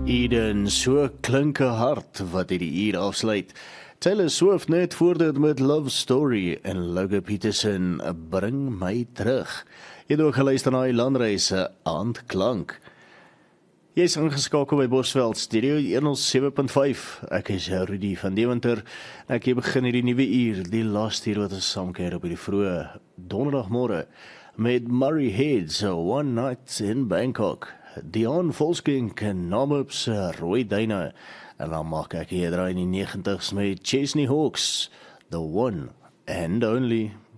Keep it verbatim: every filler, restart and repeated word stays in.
Eden, so klinke hart wat hy die uur afsluit. Taylor Swift net voordat met Love Story en Logan Peterson bring my terug. Jy het ook geluister na die landreise aandklank. Jy is ingeskakel by Bosveld Studio honderd sewe punt vyf. Ek is Rudy van Deventer. Ek hier begin hierdie nuwe uur, die laaste uur wat ons saamkeer op hierdie vroeë donderdagmôre met Murray Head's One Night in Bangkok. Dion Volskink en Namops Roy Duine. En dan maak ek hier draai in die negentigs met Chesney Hawks, The One and Only.